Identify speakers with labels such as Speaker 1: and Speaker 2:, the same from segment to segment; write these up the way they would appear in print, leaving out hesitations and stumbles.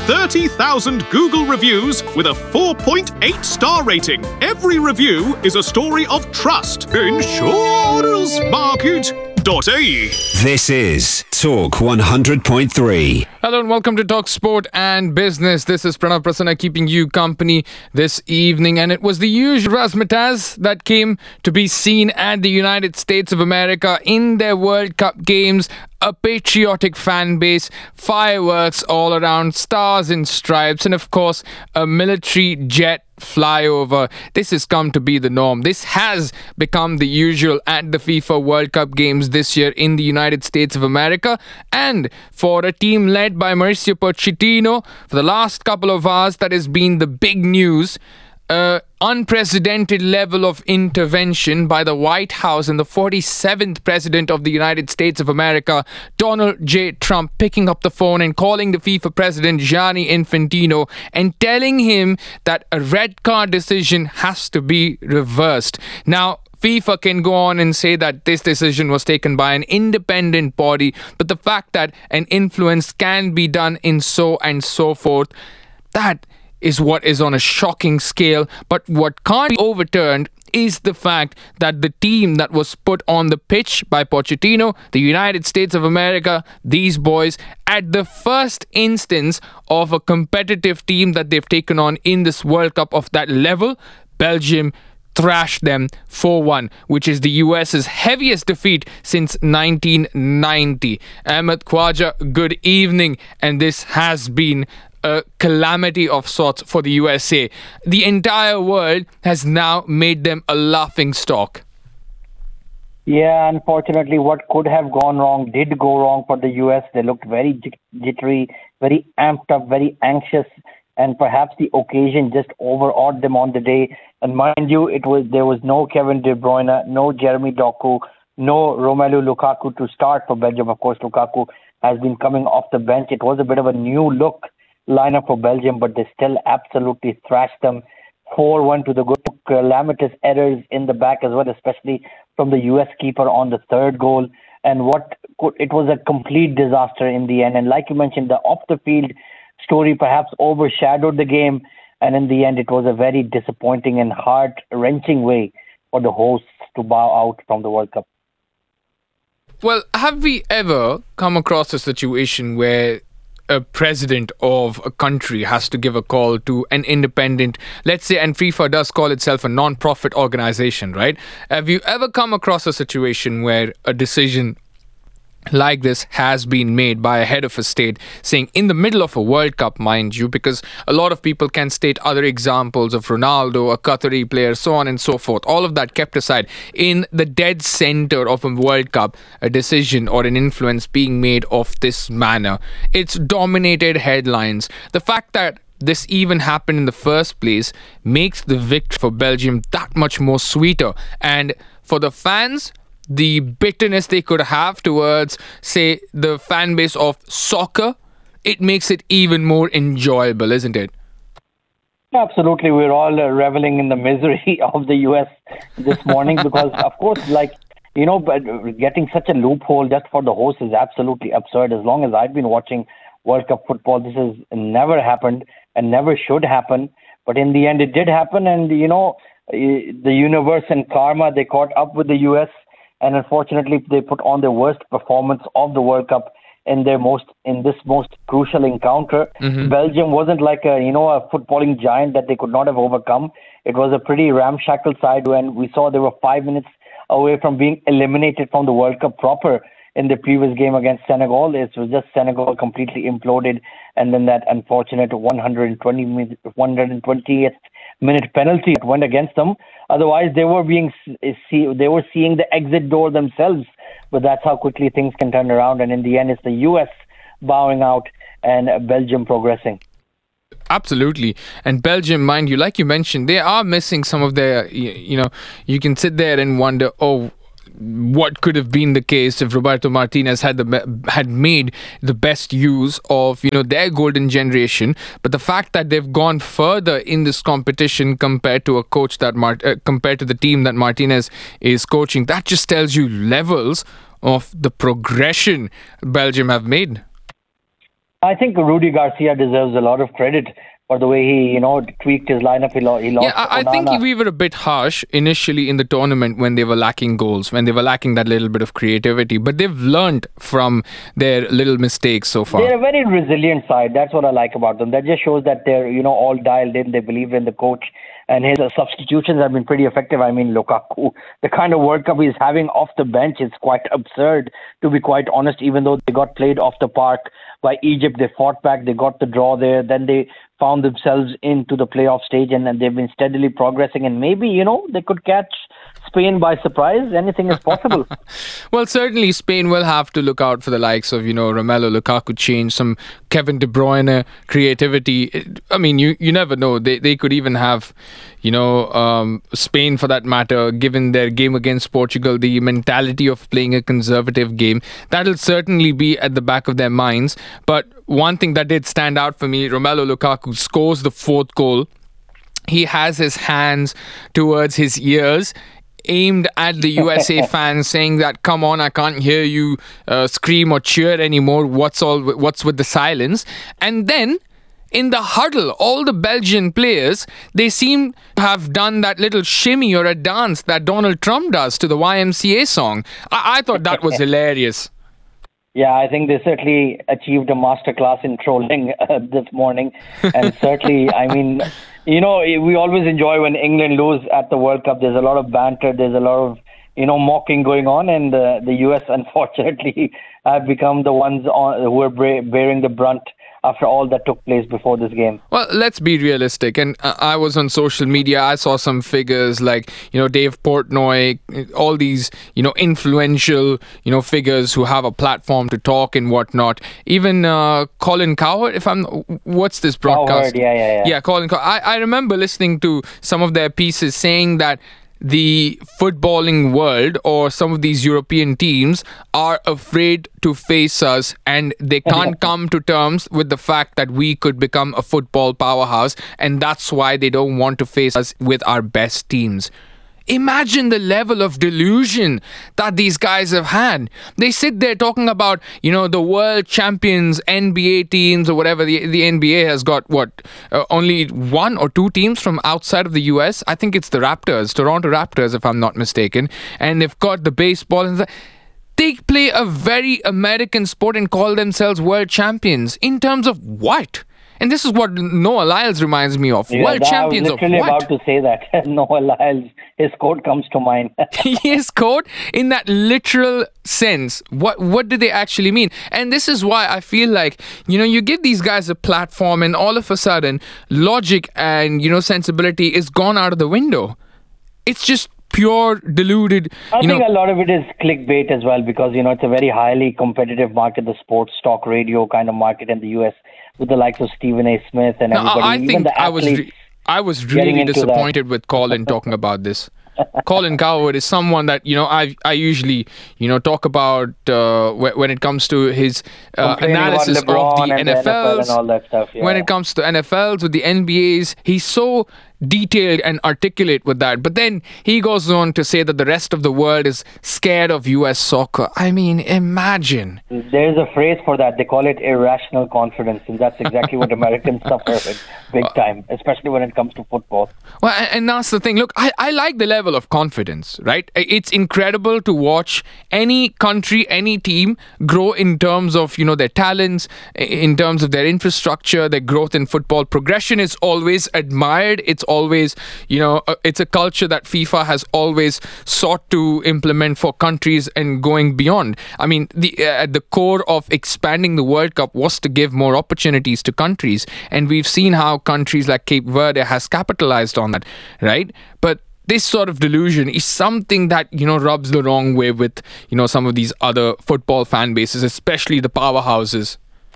Speaker 1: 30,000 Google reviews with a 4.8 star rating. Every review is a story of trust. Insurancemarket.ie.
Speaker 2: This is Talk 100.3.
Speaker 3: Hello and welcome to Talk Sport and Business. This is Pranav Prasanna keeping you company this evening. And it was the usual razzmatazz that came to be seen at the United States of America in their World Cup games. A patriotic fan base, fireworks all around, stars and stripes, and of course, a military jet flyover. This has come to be the norm. This has become the usual at the FIFA World Cup games this year in the United States of America. And for a team led by Mauricio Pochettino, for the last couple of hours, that has been the big news. Unprecedented level of intervention by the White House and the 47th President of the United States of America, Donald J. Trump, picking up the phone and calling the FIFA President Gianni Infantino and telling him that a red card decision has to be reversed. Now, FIFA can go on and say that this decision was taken by an independent body, but the fact that an influence can be done in so and so forth, that is what is on a shocking scale. But what can't be overturned is the fact that the team that was put on the pitch by Pochettino, the United States of America, these boys, at the first instance of a competitive team that they've taken on in this World Cup of that level, Belgium thrashed them 4-1, which is the US's heaviest defeat since 1990. Ahmed Khwaja, good evening. And this has been a calamity of sorts for the USA. The entire world has now made them a laughing stock.
Speaker 4: Yeah, unfortunately, what could have gone wrong did go wrong for the US. They looked very jittery, very amped up, very anxious, and perhaps the occasion just overawed them on the day. And mind you, there was no Kevin De Bruyne, no Jeremy Doku, no Romelu Lukaku to start for Belgium. Of course, Lukaku has been coming off the bench. It was a bit of a new look lineup for Belgium, but they still absolutely thrashed them 4-1 to the good. Calamitous errors in the back as well, especially from the US keeper on the third goal. And it was a complete disaster in the end. And like you mentioned, the off-the-field story perhaps overshadowed the game. And in the end, it was a very disappointing and heart-wrenching way for the hosts to bow out from the World Cup.
Speaker 3: Well, have we ever come across a situation where a president of a country has to give a call to an independent, let's say, and FIFA does call itself a non-profit organization, right? Have you ever come across a situation where a decision like this has been made by a head of a state, saying in the middle of a World Cup, mind you, because a lot of people can state other examples of Ronaldo, a Qatari player, so on and so forth, all of that kept aside, in the dead center of a World Cup, a decision or an influence being made of this manner, it's dominated headlines. The fact that this even happened in the first place makes the victory for Belgium that much more sweeter. And for the fans, the bitterness they could have towards, say, the fan base of soccer, it makes it even more enjoyable, isn't it?
Speaker 4: Absolutely. We're all reveling in the misery of the US this morning because, of course, getting such a loophole just for the host is absolutely absurd. As long as I've been watching World Cup football, this has never happened and never should happen. But in the end, it did happen. And, the universe and karma, they caught up with the US. And unfortunately, they put on their worst performance of the World Cup in this most crucial encounter. Mm-hmm. Belgium wasn't like a footballing giant that they could not have overcome. It was a pretty ramshackle side when we saw they were 5 minutes away from being eliminated from the World Cup proper in the previous game against Senegal. It was just Senegal completely imploded, and then that unfortunate 120th minute penalty that went against them. Otherwise, they were seeing the exit door themselves. But that's how quickly things can turn around. And in the end, it's the US bowing out and Belgium progressing.
Speaker 3: Absolutely. And Belgium, mind you, like you mentioned, they are missing some of their, you can sit there and wonder, what could have been the case if Roberto Martinez had made the best use of their golden generation. But the fact that they've gone further in this competition compared to compared to the team that Martinez is coaching, that just tells you levels of the progression Belgium have made.
Speaker 4: I think Rudy Garcia deserves a lot of credit for the way he, tweaked his lineup. He lost
Speaker 3: Yeah, I think
Speaker 4: Onana.
Speaker 3: we were a bit harsh initially in the tournament when they were lacking goals, when they were lacking that little bit of creativity. But they've learned from their little mistakes so far.
Speaker 4: They're a very resilient side. That's what I like about them. That just shows that they're, all dialed in. They believe in the coach. And his substitutions have been pretty effective. I mean, Lukaku, the kind of World Cup he's having off the bench is quite absurd, to be quite honest. Even though they got played off the park by Egypt, they fought back, they got the draw there. Then they found themselves into the playoff stage, and they've been steadily progressing. And maybe, they could catch Spain by surprise. Anything is possible.
Speaker 3: Well, certainly Spain will have to look out for the likes of, Romelu Lukaku change, some Kevin De Bruyne creativity. I mean, you never know. They could even have, Spain for that matter, given their game against Portugal, the mentality of playing a conservative game. That'll certainly be at the back of their minds. But one thing that did stand out for me, Romelu Lukaku scores the fourth goal. He has his hands towards his ears, aimed at the USA fans, saying that, come on, I can't hear you scream or cheer anymore. What's with the silence? And then in the huddle, all the Belgian players, they seem to have done that little shimmy or a dance that Donald Trump does to the YMCA song. I thought that was hilarious.
Speaker 4: Yeah, I think they certainly achieved a masterclass in trolling this morning. And certainly, I mean, we always enjoy when England lose at the World Cup. There's a lot of banter. There's a lot of, mocking going on. And the US, unfortunately, have become the ones who are bearing the brunt after all that took place before this game.
Speaker 3: Well, let's be realistic. And I was on social media. I saw some figures like, Dave Portnoy, all these, influential, figures who have a platform to talk and whatnot. Even Colin Cowherd, what's this broadcast?
Speaker 4: Cowherd, yeah.
Speaker 3: Yeah, Colin Cowherd. I remember listening to some of their pieces saying that the footballing world or some of these European teams are afraid to face us, and they can't come to terms with the fact that we could become a football powerhouse, and that's why they don't want to face us with our best teams. Imagine the level of delusion that these guys have had. They sit there talking about, the world champions, NBA teams or whatever. The NBA has got, only one or two teams from outside of the US? I think it's the Raptors, Toronto Raptors, if I'm not mistaken. And they've got the baseball and they play a very American sport and call themselves world champions. In terms of what? And this is what Noah Lyles reminds me of.
Speaker 4: Yeah,
Speaker 3: world champions of what?
Speaker 4: I was literally about to say that. Noah Lyles, his quote comes to mind.
Speaker 3: His quote, in that literal sense, what do they actually mean? And this is why I feel like, you give these guys a platform and all of a sudden, logic and, sensibility is gone out of the window. It's just pure deluded.
Speaker 4: I think a lot of it is clickbait as well because, it's a very highly competitive market, the sports talk radio kind of market in the US with the likes of Stephen A. Smith and everybody.
Speaker 3: I think I was really disappointed with Colin talking about this. Colin Cowherd is someone that, I usually, talk about when it comes to his analysis of the NFLs.
Speaker 4: And all that stuff, yeah.
Speaker 3: When it comes to NFLs, with the NBAs, he's so detailed and articulate with that. But then he goes on to say that the rest of the world is scared of US soccer. I mean, imagine.
Speaker 4: There's a phrase for that. They call it irrational confidence. And that's exactly what Americans suffer with big time, especially when it comes to football.
Speaker 3: Well, and that's the thing. Look, I like the level of confidence, right? It's incredible to watch any country, any team grow in terms of, their talents, in terms of their infrastructure, their growth in football. Progression is always admired. It's always, it's a culture that FIFA has always sought to implement for countries and going beyond. I mean, at the core of expanding the World Cup was to give more opportunities to countries. And we've seen how countries like Cape Verde has capitalized on that, right? But this sort of delusion is something that, rubs the wrong way with, some of these other football fan bases, especially the powerhouses.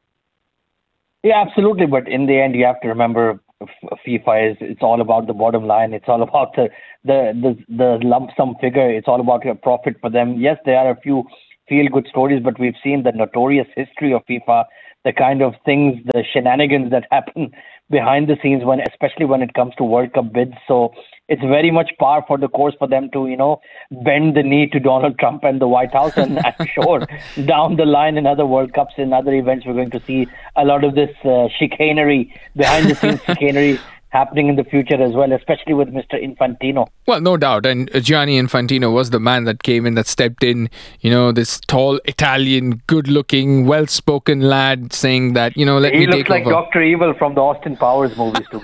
Speaker 4: Yeah, absolutely. But in the end, you have to remember FIFA it's all about the bottom line. It's all about the lump sum figure. It's all about a profit for them. Yes, there are a few feel-good stories, but we've seen the notorious history of FIFA, the kind of things, the shenanigans that happen behind the scenes, especially when it comes to World Cup bids. So it's very much par for the course for them to, bend the knee to Donald Trump and the White House. And I'm sure down the line in other World Cups, in other events, we're going to see a lot of this chicanery, behind the scenes chicanery happening in the future as well, especially with Mr. Infantino.
Speaker 3: Well, no doubt. And Gianni Infantino was the man that came in, that stepped in, this tall, Italian, good-looking, well-spoken lad saying that, let me take over.
Speaker 4: He looks like Dr. Evil from the Austin Powers movies, to be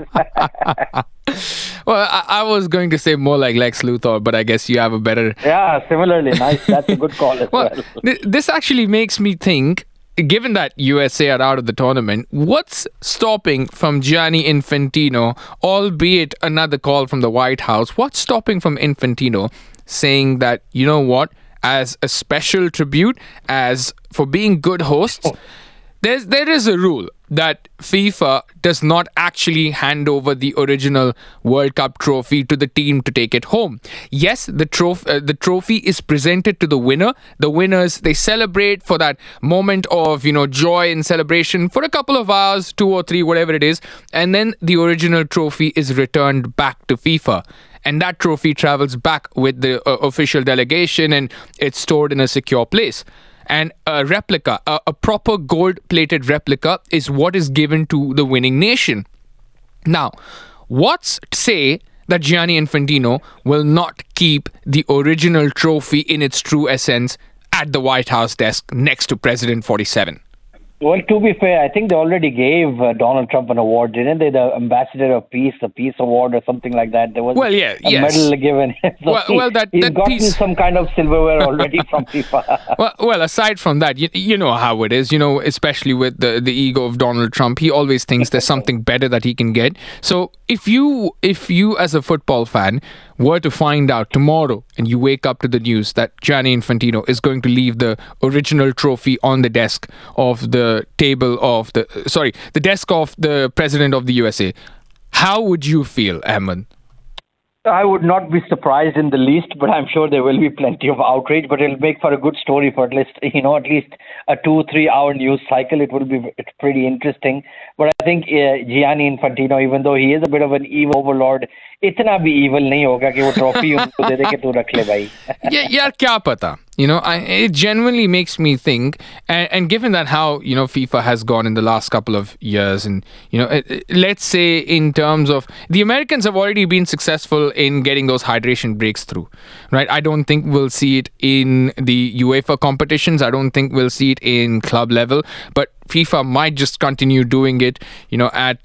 Speaker 4: honest.
Speaker 3: Well, I was going to say more like Lex Luthor, but I guess you have a better...
Speaker 4: Yeah, similarly. Nice. That's a good call as well.
Speaker 3: This actually makes me think, given that USA are out of the tournament, what's stopping from Gianni Infantino, albeit another call from the White House, what's stopping from Infantino saying that, you know what, as a special tribute, as for being good hosts, there is a rule that FIFA does not actually hand over the original World Cup trophy to the team to take it home. Yes, the trophy is presented to the winner. The winners, they celebrate for that moment of, joy and celebration for a couple of hours, 2 or 3, whatever it is. And then the original trophy is returned back to FIFA. And that trophy travels back with the official delegation, and it's stored in a secure place. And a replica, a proper gold-plated replica, is what is given to the winning nation. Now, what's to say that Gianni Infantino will not keep the original trophy in its true essence at the White House desk next to President 47?
Speaker 4: Well, to be fair, I think they already gave Donald Trump an award, didn't they? The Ambassador of Peace, the Peace Award or something like that. There was a medal given. So he's gotten some kind of silverware already from FIFA.
Speaker 3: Well, aside from that, you know how it is, especially with the ego of Donald Trump. He always thinks there's something better that he can get. So if you as a football fan were to find out tomorrow and you wake up to the news that Gianni Infantino is going to leave the original trophy on the desk of the desk of the president of the USA, how would you feel, Ahmed?
Speaker 4: I would not be surprised in the least, but I'm sure there will be plenty of outrage, but it'll make for a good story for at least a 2-3 hour news cycle. It's pretty interesting. But I think Gianni Infantino, even though he is a bit of an evil overlord, इतना भी evil नहीं होगा कि वो trophy उनको दे दे कि तू रख ले भाई.
Speaker 3: यार क्या पता. It genuinely makes me think, and given that how, FIFA has gone in the last couple of years, and, let's say in terms of, the Americans have already been successful in getting those hydration breaks through, right? I don't think we'll see it in the UEFA competitions. I don't think we'll see it in club level, but FIFA might just continue doing it, at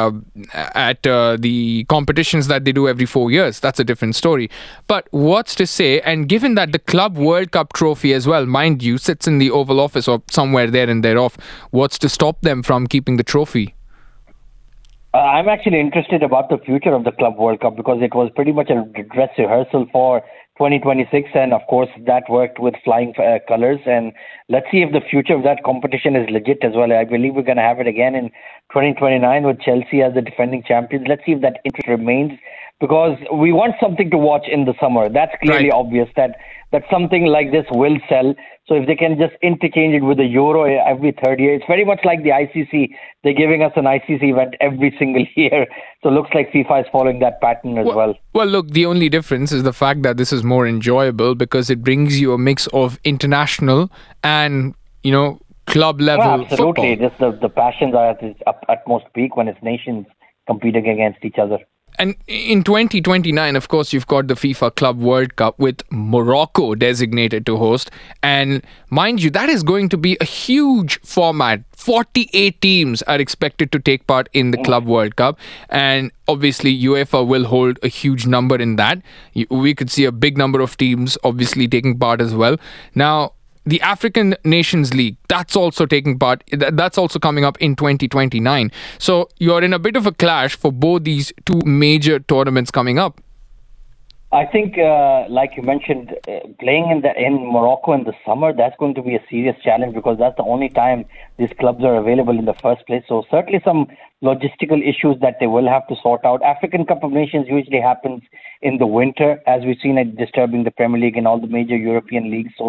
Speaker 3: the competitions that they do every 4 years. That's a different story. But what's to say, and given that the Club World Cup trophy as well, mind you, sits in the Oval Office or somewhere there and thereof, what's to stop them from keeping the trophy?
Speaker 4: I'm actually interested about the future of the Club World Cup because it was pretty much a dress rehearsal for 2026, and of course that worked with flying colors. And let's see if the future of that competition is legit as well. I believe we're going to have it again in 2029 with Chelsea as the defending champions. Let's see if that interest remains, because we want something to watch in the summer. That's clearly obvious that something like this will sell. So if they can just interchange it with the Euro every third year, it's very much like the ICC. They're giving us an ICC event every single year. So it looks like FIFA is following that pattern as well.
Speaker 3: Well, look, the only difference is the fact that this is more enjoyable because it brings you a mix of international and, club level
Speaker 4: absolutely.
Speaker 3: football.
Speaker 4: Just the passions are at its utmost peak when it's nations competing against each other.
Speaker 3: And in 2029, of course, you've got the FIFA Club World Cup with Morocco designated to host. And mind you, that is going to be a huge format. 48 teams are expected to take part in the Club World Cup. And obviously, UEFA will hold a huge number in that. We could see a big number of teams obviously taking part as well. Now, the African Nations League, that's also taking part. That's also coming up in 2029. So you're in a bit of a clash for both these two major tournaments coming up.
Speaker 4: I think, like you mentioned, playing in Morocco in the summer, that's going to be a serious challenge because that's the only time these clubs are available in the first place. So certainly some logistical issues that they will have to sort out. African Cup of Nations usually happens in the winter, as we've seen it disturbing the Premier League and all the major European leagues. So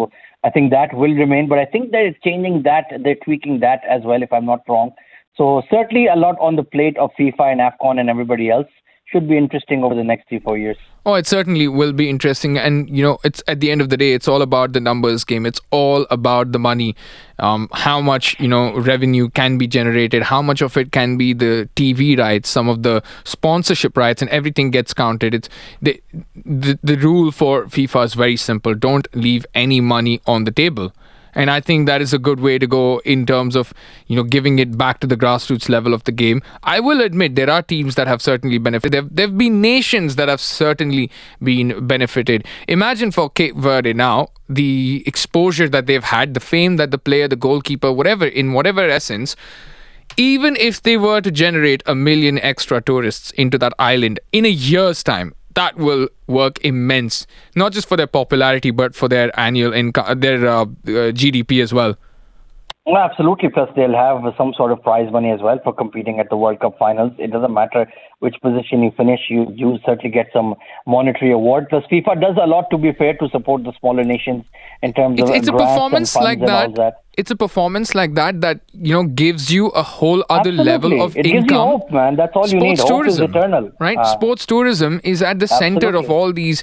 Speaker 4: I think that will remain, but I think they're changing that, they're tweaking that as well, if I'm not wrong. So certainly a lot on the plate of FIFA and AFCON and everybody else. Should be interesting over the next 3-4 years.
Speaker 3: Oh, it certainly will be interesting. And, it's at the end of the day, it's all about the numbers game. It's all about the money. How much, revenue can be generated, how much of it can be the TV rights, some of the sponsorship rights, and everything gets counted. It's the rule for FIFA is very simple. Don't leave any money on the table. And I think that is a good way to go in terms of, giving it back to the grassroots level of the game. I will admit there are teams that have certainly benefited. There have been nations that have certainly been benefited. Imagine for Cape Verde now, the exposure that they've had, the fame that the player, the goalkeeper, in whatever essence, even if they were to generate 1 million extra tourists into that island in a year's time, that will work immense, not just for their popularity, but for their annual income, their GDP as well.
Speaker 4: Well, absolutely. Plus, they'll have some sort of prize money as well for competing at the World Cup finals. It doesn't matter which position you finish, you certainly get some monetary award. Plus, FIFA does a lot, to be fair, to support the smaller nations in terms of
Speaker 3: it's a performance like
Speaker 4: that.
Speaker 3: It's a performance like that gives you a whole other level of
Speaker 4: it
Speaker 3: income.
Speaker 4: Gives you hope, man. That's all you need. Hope is eternal.
Speaker 3: Right? Sports tourism is at the center of all these,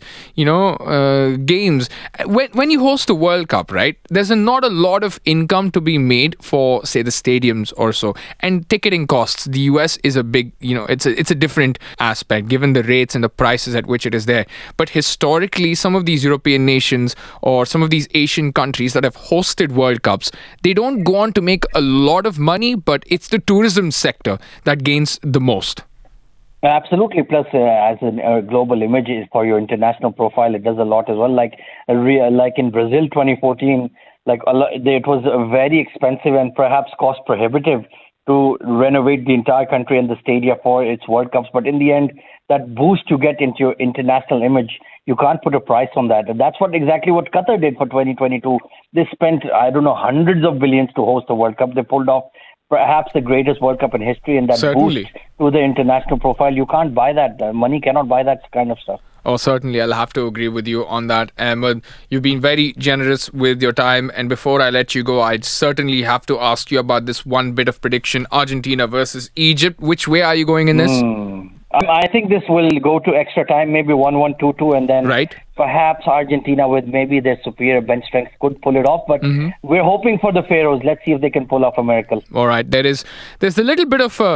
Speaker 3: games. When you host a World Cup, right, there's not a lot of income to be made for, say, the stadiums or so. And ticketing costs, the US is a big, it's a different aspect given the rates and the prices at which it is there. But historically, some of these European nations or some of these Asian countries that have hosted World Cups, they don't go on to make a lot of money, but it's the tourism sector that gains the most.
Speaker 4: Absolutely. Plus, as a global image is for your international profile, it does a lot as well. Like in Brazil 2014, it was very expensive and perhaps cost prohibitive to renovate the entire country and the stadia for its World Cups. But in the end, that boost you get into your international image, you can't put a price on that. And that's exactly what Qatar did for 2022. They spent, hundreds of billions to host the World Cup. They pulled off perhaps the greatest World Cup in history, and that boost to the international profile, you can't buy that. Money cannot buy that kind of stuff.
Speaker 3: Oh, certainly. I'll have to agree with you on that, Ahmed. You've been very generous with your time. And before I let you go, I'd certainly have to ask you about this one bit of prediction, Argentina versus Egypt. Which way are you going in this?
Speaker 4: I think this will go to extra time, maybe 1-1, 2-2, and then perhaps Argentina, with maybe their superior bench strength, could pull it off. But we're hoping for the Pharaohs. Let's see if they can pull off a miracle.
Speaker 3: All right. There's a little bit of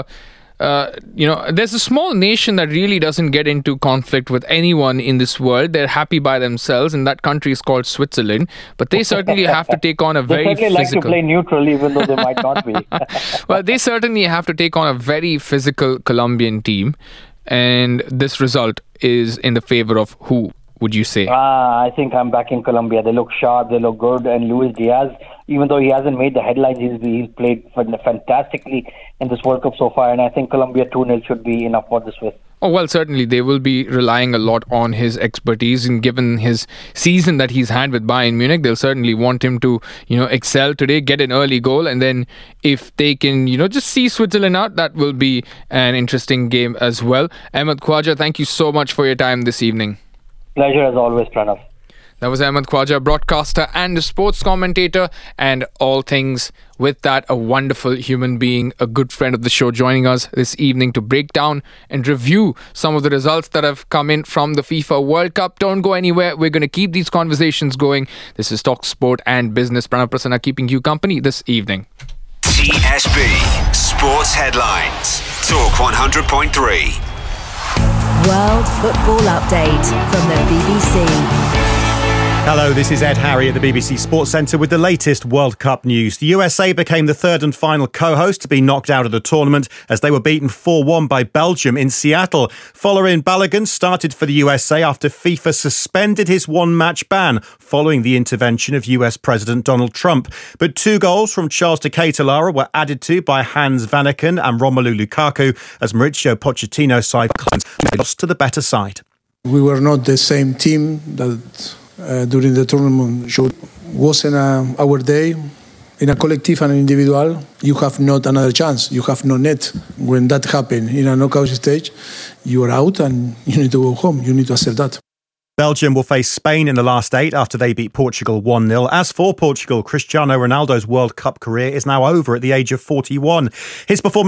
Speaker 3: there's a small nation that really doesn't get into conflict with anyone in this world. They're happy by themselves, and that country is called Switzerland. But they certainly have to take on a very physical...
Speaker 4: They certainly like to play neutral, even though they might not be.
Speaker 3: Well, they certainly have to take on a very physical Colombian team. And this result is in the favor of who, would you say?
Speaker 4: I think I'm backing Colombia. They look sharp, they look good. And Luis Diaz, even though he hasn't made the headlines, he's played fantastically in this World Cup so far. And I think Colombia 2-0 should be enough for this Swiss.
Speaker 3: Oh, well, certainly they will be relying a lot on his expertise, and given his season that he's had with Bayern Munich, they'll certainly want him to, excel today, get an early goal, and then if they can, just see Switzerland out, that will be an interesting game as well. Ahmed Khwaja, thank you so much for your time this evening.
Speaker 4: Pleasure as always, Pranav.
Speaker 3: That was Ahmed Khwaja, broadcaster and a sports commentator, and all things with that, a wonderful human being, a good friend of the show, joining us this evening to break down and review some of the results that have come in from the FIFA World Cup. Don't go anywhere. We're going to keep these conversations going. This is Talk Sport and Business. Pranav Prasanna keeping you company this evening.
Speaker 2: TSB Sports Headlines. Talk 100.3.
Speaker 5: World Football Update from the BBC.
Speaker 6: Hello, this is Ed Harry at the BBC Sports Centre with the latest World Cup news. The USA became the third and final co-host to be knocked out of the tournament as they were beaten 4-1 by Belgium in Seattle. Folarin Balogun started for the USA after FIFA suspended his one-match ban following the intervention of US President Donald Trump. But 2 goals from Charles de Ketelaere were added to by Hans Vanaken and Romelu Lukaku as Mauricio Pochettino's side lost to the better side.
Speaker 7: We were not the same team that... during the tournament show. Wasn't our day. In a collective and individual, you have not another chance. You have no net. When that happens in a knockout stage, you are out and you need to go home. You need to accept that.
Speaker 6: Belgium will face Spain in the last 8 after they beat Portugal 1-0. As for Portugal, Cristiano Ronaldo's World Cup career is now over at the age of 41. His performance